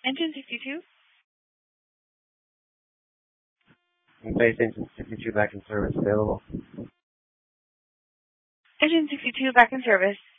Engine 62. Base Engine 62 back in service available. Engine 62 back in service.